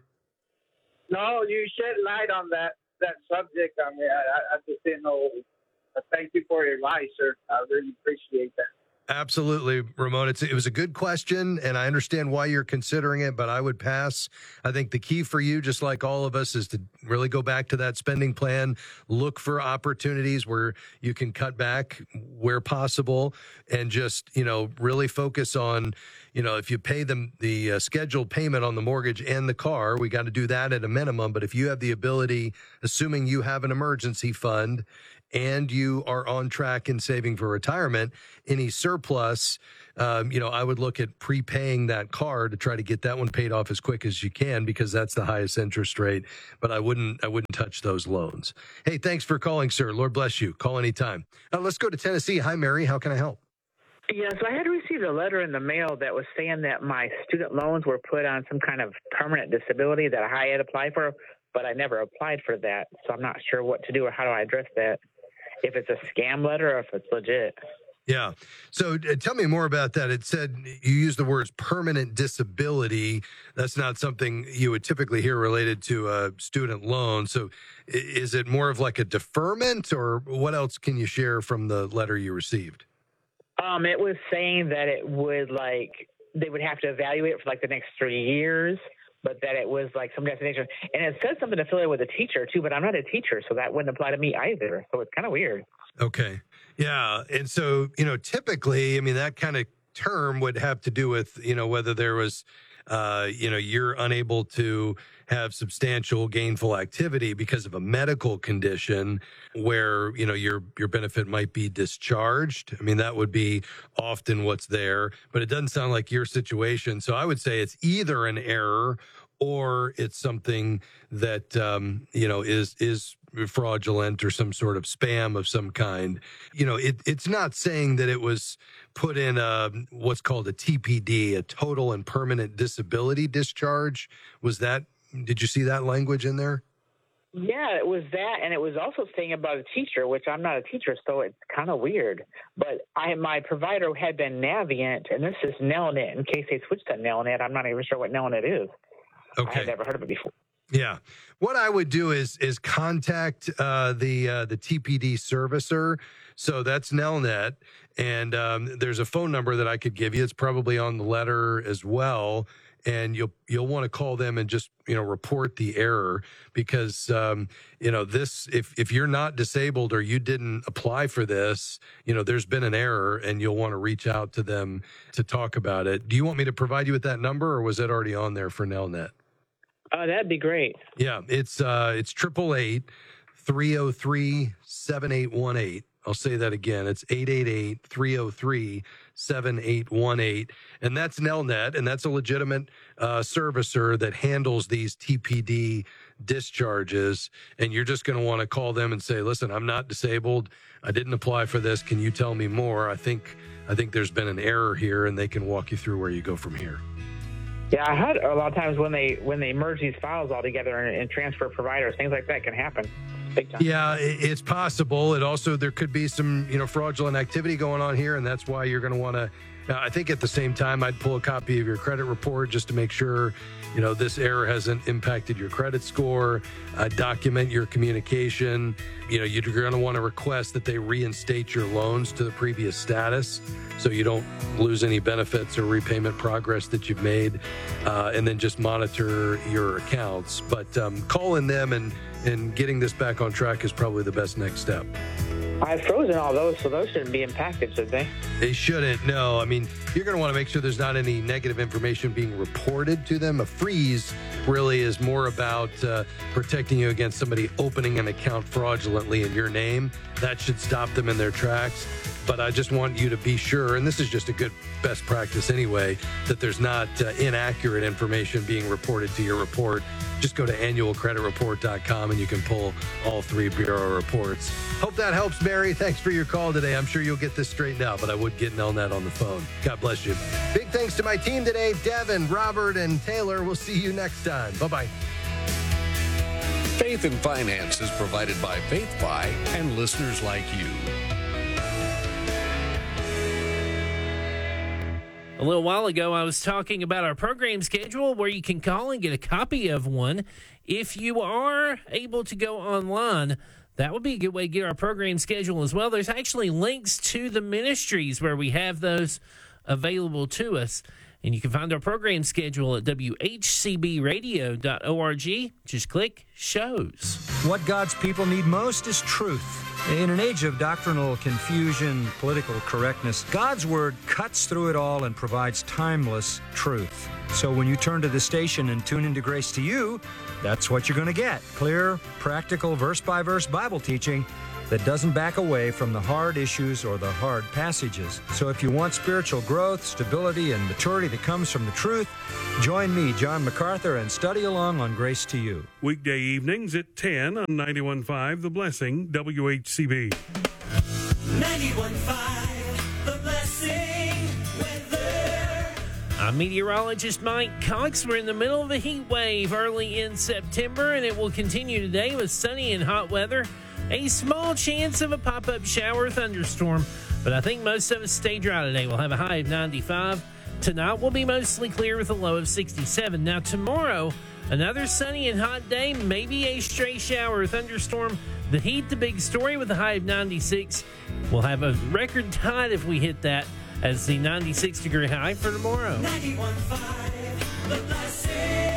No, you shed light on that, that subject. I mean, I, I just didn't know. Thank you for your advice, sir. I really appreciate that. Absolutely, Ramon. It's, it was a good question, and I understand why you're considering it, but I would pass. I think the key for you, just like all of us, is to really go back to that spending plan, look for opportunities where you can cut back where possible, and just, you know, really focus on, you know, if you pay them the uh, scheduled payment on the mortgage and the car, we got to do that at a minimum. But if you have the ability, assuming you have an emergency fund, and you are on track in saving for retirement, any surplus, um, you know, I would look at prepaying that car to try to get that one paid off as quick as you can, because that's the highest interest rate. But I wouldn't, I wouldn't touch those loans. Hey, thanks for calling, sir. Lord bless you. Call anytime. Now let's go to Tennessee. Hi, Mary. How can I help? Yes, I had received a letter in the mail that was saying that my student loans were put on some kind of permanent disability that I had applied for, but I never applied for that. So I'm not sure what to do or how do I address that. If it's a scam letter or if it's legit. Yeah. So uh, tell me more about that. It said you used the words permanent disability. That's not something you would typically hear related to a student loan. So is it more of like a deferment, or what else can you share from the letter you received? Um, it was saying that it would like, they would have to evaluate it for like the next three years. But that it was like some destination. And it said something affiliated with a teacher, too, but I'm not a teacher, so that wouldn't apply to me either. So it's kind of weird. Okay. Yeah. And so, you know, typically, I mean, that kind of term would have to do with, you know, whether there was, uh, you know, you're unable to have substantial gainful activity because of a medical condition where, you know, your your benefit might be discharged. I mean, that would be often what's there, but it doesn't sound like your situation. So I would say it's either an error or it's something that, um, you know, is is fraudulent or some sort of spam of some kind. You know, it, it's not saying that it was put in a, what's called a T P D, a total and permanent disability discharge. Was that, did you see that language in there? Yeah, it was that, and it was also saying about a teacher, which I'm not a teacher, so it's kind of weird. But I, my provider had been Navient, and this is Nelnet. In case they switched to Nelnet, I'm not even sure what Nelnet is. Okay. I had never heard of it before. Yeah. What I would do is is contact uh, the uh, the T P D servicer. So that's Nelnet. And um, there's a phone number that I could give you. It's probably on the letter as well. And you'll you'll want to call them and just, you know, report the error, because, um, you know, this, if, if you're not disabled or you didn't apply for this, you know, there's been an error and you'll want to reach out to them to talk about it. Do you want me to provide you with that number, or was it already on there for Nelnet? Uh, that'd be great. Yeah, it's uh, it's triple eight three oh three seven eight one eight. I'll say that again. It's eight eight eight three oh three seven eight one eight, and that's Nelnet, and that's a legitimate uh, servicer that handles these T P D discharges. And you're just going to want to call them and say, "Listen, I'm not disabled. I didn't apply for this. Can you tell me more? I think I think there's been an error here," and they can walk you through where you go from here. Yeah, I had a lot of times when they when they merge these files all together and, and transfer providers, things like that can happen. Big time. Yeah, it's possible. It also, there could be some, you know, fraudulent activity going on here, and that's why you're going to want to, uh, I think at the same time, I'd pull a copy of your credit report just to make sure, you know, this error hasn't impacted your credit score. Uh, document your communication. You know, you're going to want to request that they reinstate your loans to the previous status so you don't lose any benefits or repayment progress that you've made, uh, and then just monitor your accounts. But um, calling them and, and getting this back on track is probably the best next step. I've frozen all those, so those shouldn't be impacted, should they? They shouldn't, no. I mean, you're going to want to make sure there's not any negative information being reported to them. A freeze really is more about uh, protecting you against somebody opening an account fraudulently in your name. That should stop them in their tracks. But I just want you to be sure, and this is just a good best practice anyway, that there's not uh, inaccurate information being reported to your report. Just go to annual credit report dot com and you can pull all three bureau reports. Hope that helps, Mary. Thanks for your call today. I'm sure you'll get this straightened out, but I would get Nelnet on the phone. God bless you. Big thanks to my team today, Devin, Robert, and Taylor. We'll see you next time. Bye-bye. Faith and Finance is provided by FaithFi and listeners like you. A little while ago, I was talking about our program schedule where you can call and get a copy of one. If you are able to go online, that would be a good way to get our program schedule as well. There's actually links to the ministries where we have those available to us. And you can find our program schedule at w h c b radio dot org. Just click shows. What God's people need most is truth. In an age of doctrinal confusion, political correctness, God's Word cuts through it all and provides timeless truth. So when you turn to the station and tune into Grace to You, that's what you're going to get. Clear, practical, verse-by-verse Bible teaching that doesn't back away from the hard issues or the hard passages. So if you want spiritual growth, stability, and maturity that comes from the truth, join me, John MacArthur, and study along on Grace to You. Weekday evenings at ten on ninety-one point five The Blessing, W H C B. ninety-one point five The Blessing weather. I'm meteorologist Mike Cox. We're in the middle of a heat wave early in September, and it will continue today with sunny and hot weather. A small chance of a pop-up shower or thunderstorm, but I think most of us stay dry today. We'll have a high of ninety-five. Tonight will be mostly clear with a low of sixty-seven. Now tomorrow, another sunny and hot day, maybe a stray shower or thunderstorm. The heat, the big story, with a high of ninety-six. We'll have a record tide if we hit that as the ninety-six degree high for tomorrow. ninety-one point five The Blessing.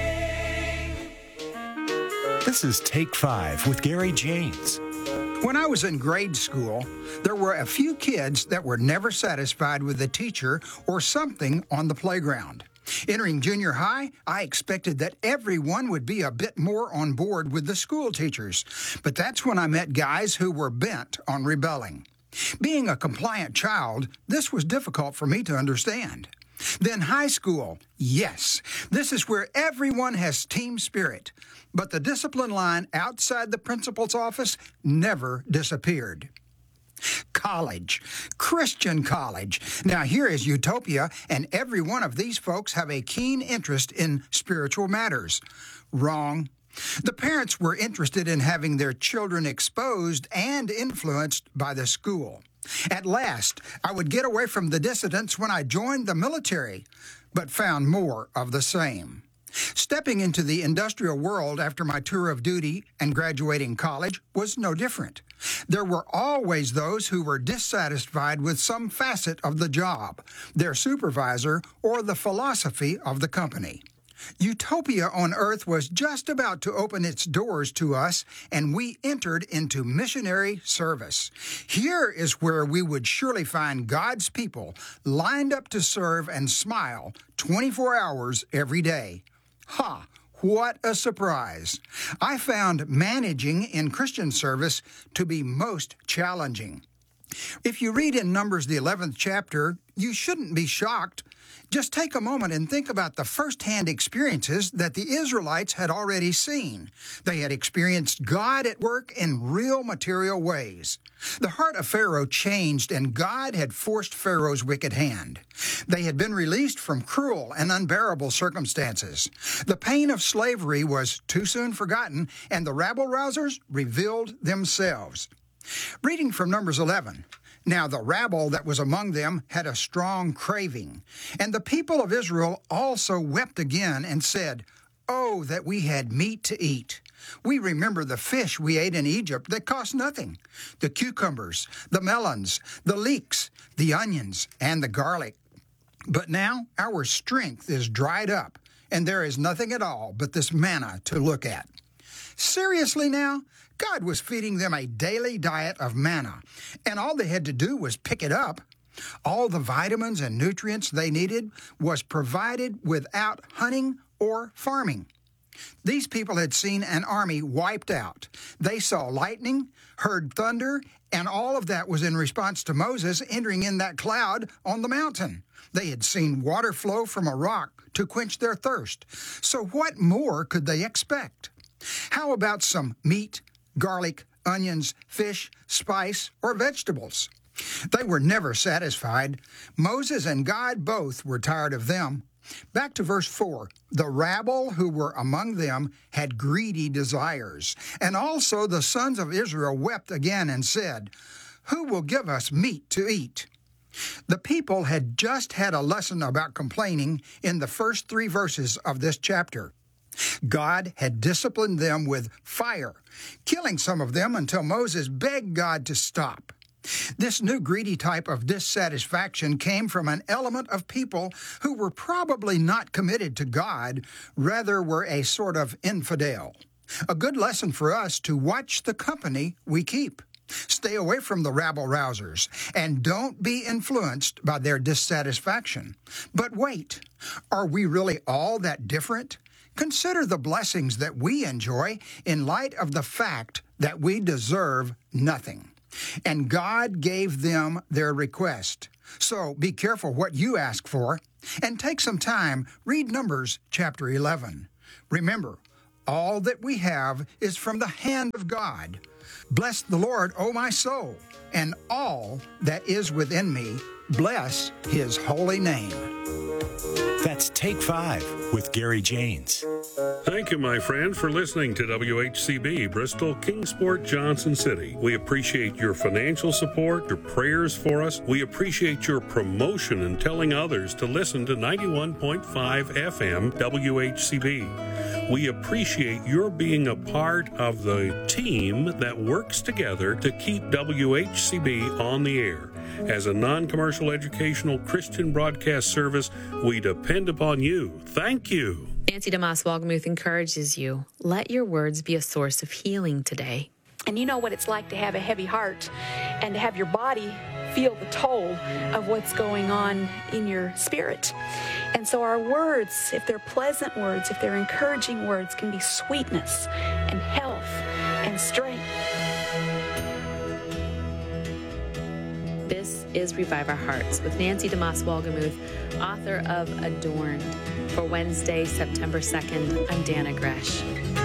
This is Take Five with Gary Janes. When I was in grade school, there were a few kids that were never satisfied with the teacher or something on the playground. Entering junior high, I expected that everyone would be a bit more on board with the school teachers, but that's when I met guys who were bent on rebelling. Being a compliant child, this was difficult for me to understand. Then high school, yes, this is where everyone has team spirit. But the discipline line outside the principal's office never disappeared. College, Christian college. Now here is utopia, and every one of these folks have a keen interest in spiritual matters. Wrong. The parents were interested in having their children exposed and influenced by the school. At last, I would get away from the dissidents when I joined the military, but found more of the same. Stepping into the industrial world after my tour of duty and graduating college was no different. There were always those who were dissatisfied with some facet of the job, their supervisor, or the philosophy of the company. Utopia on earth was just about to open its doors to us, and we entered into missionary service. Here is where we would surely find God's people lined up to serve and smile twenty-four hours every day. Ha! What a surprise. I found managing in Christian service to be most challenging. If you read in Numbers, the eleventh chapter, you shouldn't be shocked. Just take a moment and think about the first-hand experiences that the Israelites had already seen. They had experienced God at work in real material ways. The heart of Pharaoh changed, and God had forced Pharaoh's wicked hand. They had been released from cruel and unbearable circumstances. The pain of slavery was too soon forgotten, and the rabble-rousers revealed themselves. Reading from Numbers eleven. Now the rabble that was among them had a strong craving, and the people of Israel also wept again and said, "Oh, that we had meat to eat. We remember the fish we ate in Egypt that cost nothing, the cucumbers, the melons, the leeks, the onions, and the garlic. But now our strength is dried up, and there is nothing at all but this manna to look at." Seriously now? God was feeding them a daily diet of manna, and all they had to do was pick it up. All the vitamins and nutrients they needed was provided without hunting or farming. These people had seen an army wiped out. They saw lightning, heard thunder, and all of that was in response to Moses entering in that cloud on the mountain. They had seen water flow from a rock to quench their thirst. So what more could they expect? How about some meat, garlic, onions, fish, spice, or vegetables? They were never satisfied. Moses and God both were tired of them. Back to verse four. The rabble who were among them had greedy desires. And also the sons of Israel wept again and said, "Who will give us meat to eat?" The people had just had a lesson about complaining in the first three verses of this chapter. God had disciplined them with fire, killing some of them until Moses begged God to stop. This new greedy type of dissatisfaction came from an element of people who were probably not committed to God, rather were a sort of infidel. A good lesson for us to watch the company we keep. Stay away from the rabble-rousers, and don't be influenced by their dissatisfaction. But wait, are we really all that different? Consider the blessings that we enjoy in light of the fact that we deserve nothing. And God gave them their request. So be careful what you ask for, and take some time, read Numbers chapter eleven. Remember, all that we have is from the hand of God. Bless the Lord, O my soul, and all that is within me, bless his holy name. That's Take Five with Gary Janes. Thank you, my friend, for listening to W H C B, Bristol, Kingsport, Johnson City. We appreciate your financial support, your prayers for us. We appreciate your promotion and telling others to listen to ninety-one point five F M W H C B. We appreciate your being a part of the team that works together to keep W H C B on the air. As a non-commercial educational Christian broadcast service, we depend upon you. Thank you. Nancy DeMoss Wolgemuth encourages you. Let your words be a source of healing today. And you know what it's like to have a heavy heart and to have your body feel the toll of what's going on in your spirit. And so our words, if they're pleasant words, if they're encouraging words, can be sweetness and health and strength. This is Revive Our Hearts with Nancy DeMoss Wolgemuth, author of Adorned. For Wednesday, September second, I'm Dana Gresh.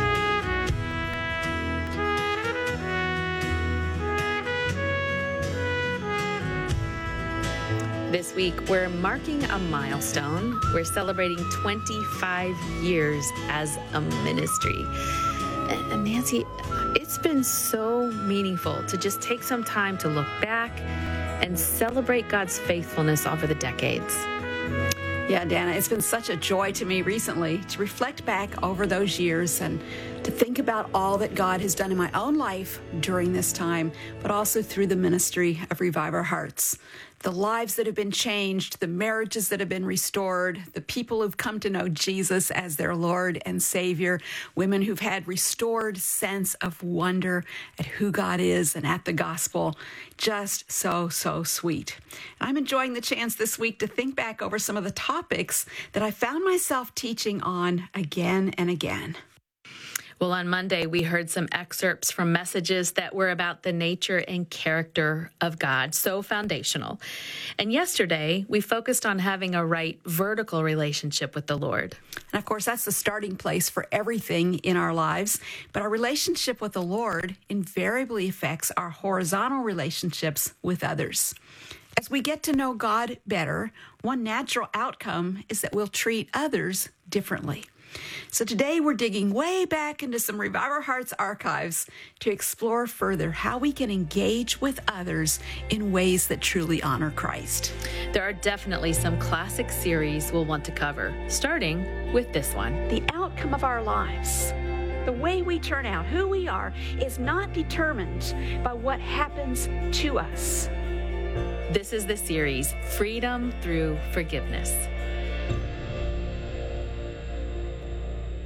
This week, we're marking a milestone. We're celebrating twenty-five years as a ministry. And Nancy, it's been so meaningful to just take some time to look back and celebrate God's faithfulness over the decades. Yeah, Dana, it's been such a joy to me recently to reflect back over those years and to think about all that God has done in my own life during this time, but also through the ministry of Revive Our Hearts. The lives that have been changed, the marriages that have been restored, the people who've come to know Jesus as their Lord and Savior, women who've had restored sense of wonder at who God is and at the gospel. Just so, so sweet. I'm enjoying the chance this week to think back over some of the topics that I found myself teaching on again and again. Well, on Monday, we heard some excerpts from messages that were about the nature and character of God, so foundational. And yesterday, we focused on having a right vertical relationship with the Lord. And of course, that's the starting place for everything in our lives. But our relationship with the Lord invariably affects our horizontal relationships with others. As we get to know God better, one natural outcome is that we'll treat others differently. So today we're digging way back into some Revive Our Hearts archives to explore further how we can engage with others in ways that truly honor Christ. There are definitely some classic series we'll want to cover, starting with this one. The outcome of our lives, the way we turn out, who we are, is not determined by what happens to us. This is the series, Freedom Through Forgiveness.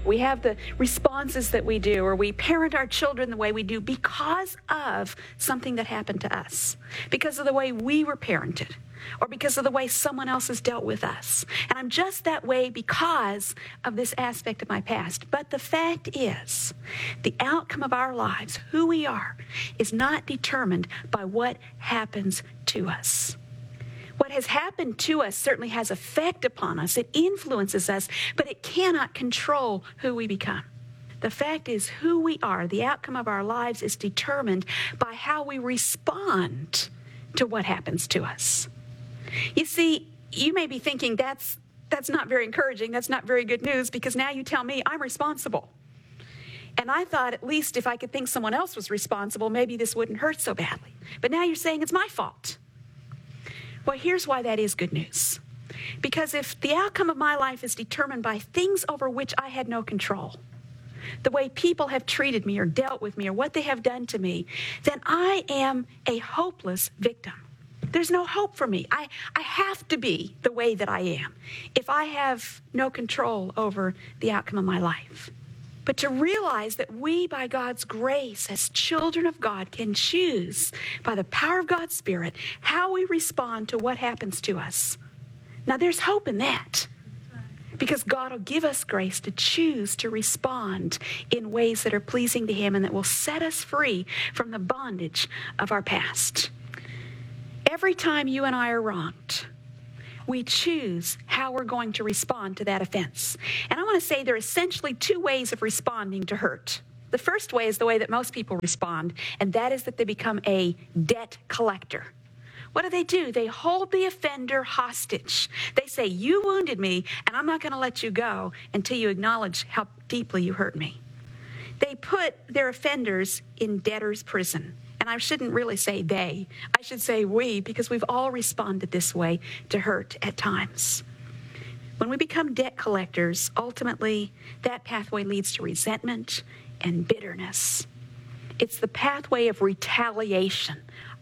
We have the responses that we do, or we parent our children the way we do because of something that happened to us, because of the way we were parented, or because of the way someone else has dealt with us. And I'm just that way because of this aspect of my past. But the fact is, the outcome of our lives, who we are, is not determined by what happens to us. What has happened to us certainly has effect upon us. It influences us, but it cannot control who we become. The fact is, who we are, the outcome of our lives, is determined by how we respond to what happens to us. You see, you may be thinking that's that's not very encouraging, that's not very good news, because now you tell me I'm responsible. And I thought at least if I could think someone else was responsible, maybe this wouldn't hurt so badly. But now you're saying it's my fault. Well, here's why that is good news. Because if the outcome of my life is determined by things over which I had no control, the way people have treated me or dealt with me or what they have done to me, then I am a hopeless victim. There's no hope for me. I, I have to be the way that I am if I have no control over the outcome of my life. But to realize that we, by God's grace, as children of God, can choose, by the power of God's Spirit, how we respond to what happens to us. Now, there's hope in that, because God will give us grace to choose to respond in ways that are pleasing to Him and that will set us free from the bondage of our past. Every time you and I are wronged, we choose how we're going to respond to that offense. And I want to say there are essentially two ways of responding to hurt. The first way is the way that most people respond, and that is that they become a debt collector. What do they do? They hold the offender hostage. They say, you wounded me, and I'm not going to let you go until you acknowledge how deeply you hurt me. They put their offenders in debtor's prison. And I shouldn't really say they. I should say we, because we've all responded this way to hurt at times. When we become debt collectors, ultimately, that pathway leads to resentment and bitterness. It's the pathway of retaliation.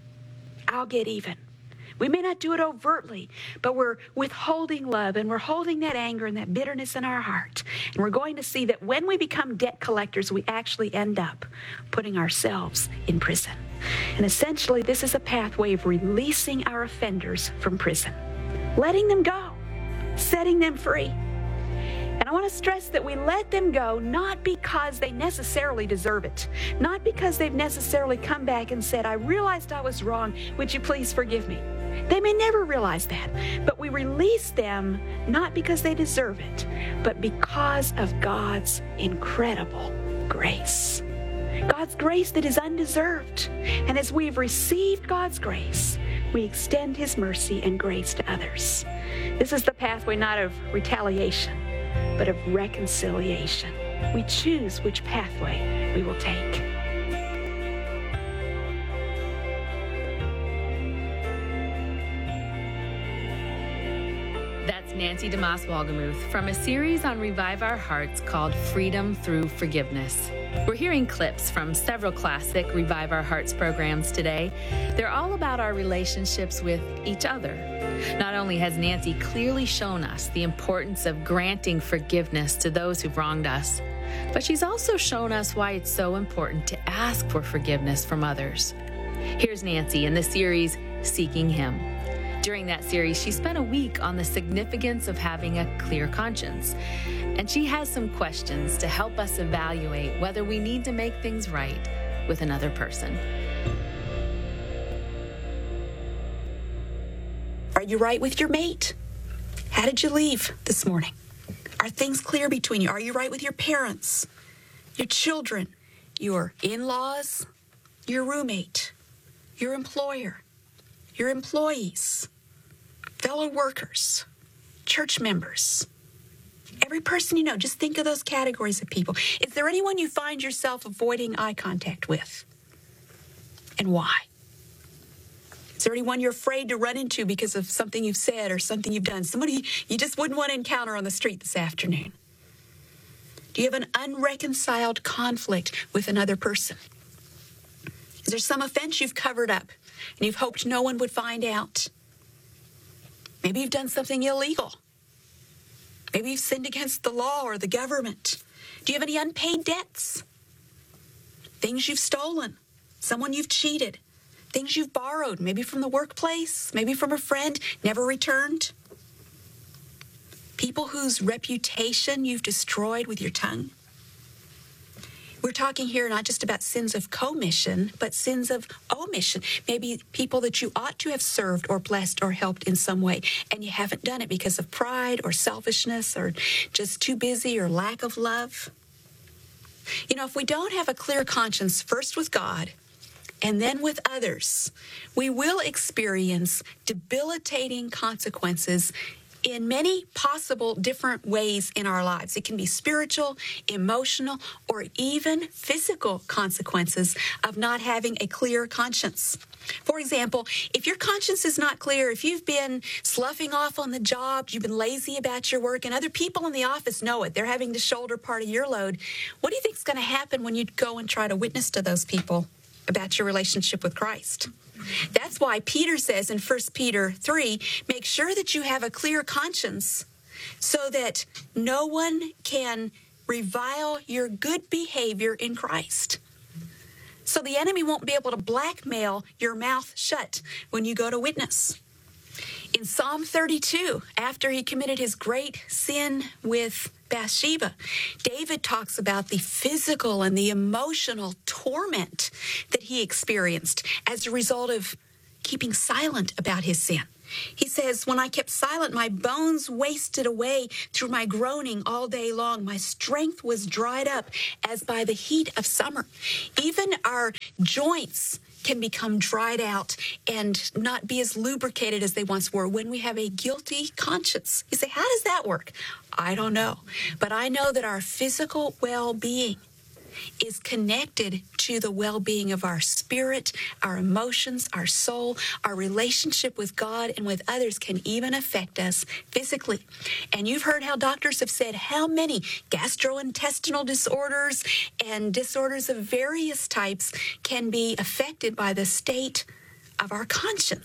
I'll get even. We may not do it overtly, but we're withholding love, and we're holding that anger and that bitterness in our heart. And we're going to see that when we become debt collectors, we actually end up putting ourselves in prison. And essentially, this is a pathway of releasing our offenders from prison, letting them go, setting them free. And I want to stress that we let them go not because they necessarily deserve it, not because they've necessarily come back and said, I realized I was wrong, would you please forgive me? They may never realize that, but we release them not because they deserve it, but because of God's incredible grace. God's grace that is undeserved. And as we've received God's grace, we extend His mercy and grace to others. This is the pathway not of retaliation, but of reconciliation. We choose which pathway we will take. That's Nancy DeMoss Wolgemuth from a series on Revive Our Hearts called Freedom Through Forgiveness. We're hearing clips from several classic Revive Our Hearts programs today. They're all about our relationships with each other. Not only has Nancy clearly shown us the importance of granting forgiveness to those who've wronged us, but she's also shown us why it's so important to ask for forgiveness from others. Here's Nancy in the series Seeking Him. During that series, she spent a week on the significance of having a clear conscience. And she has some questions to help us evaluate whether we need to make things right with another person. Are you right with your mate? How did you leave this morning? Are things clear between you? Are you right with your parents, your children, your in-laws, your roommate, your employer, your employees, fellow workers, church members? Every person you know, just think of those categories of people. Is there anyone you find yourself avoiding eye contact with? And why? Is there anyone you're afraid to run into because of something you've said or something you've done? Somebody you just wouldn't want to encounter on the street this afternoon? Do you have an unreconciled conflict with another person? Is there some offense you've covered up and you've hoped no one would find out? Maybe you've done something illegal. Maybe you've sinned against the law or the government. Do you have any unpaid debts? Things you've stolen, someone you've cheated, things you've borrowed, maybe from the workplace, maybe from a friend, never returned. People whose reputation you've destroyed with your tongue. We're talking here not just about sins of commission, but sins of omission. Maybe people that you ought to have served or blessed or helped in some way, and you haven't done it because of pride or selfishness or just too busy or lack of love. You know, if we don't have a clear conscience, first with God and then with others, we will experience debilitating consequences in many possible different ways in our lives. It can be spiritual, emotional, or even physical consequences of not having a clear conscience. For example, if your conscience is not clear, if you've been sloughing off on the job, you've been lazy about your work, and other people in the office know it, they're having to shoulder part of your load, what do you think is going to happen when you go and try to witness to those people about your relationship with Christ? That's why Peter says in First Peter three, make sure that you have a clear conscience so that no one can revile your good behavior in Christ. So the enemy won't be able to blackmail your mouth shut when you go to witness. In Psalm thirty-two, after he committed his great sin with Bathsheba, David talks about the physical and the emotional torment that he experienced as a result of keeping silent about his sin. He says, when I kept silent, my bones wasted away through my groaning all day long. My strength was dried up as by the heat of summer. Even our joints can become dried out and not be as lubricated as they once were when we have a guilty conscience. You say, how does that work? I don't know. But I know that our physical well-being is connected to the well-being of our spirit, our emotions, our soul. Our relationship with God and with others can even affect us physically. And you've heard how doctors have said how many gastrointestinal disorders and disorders of various types can be affected by the state of our conscience.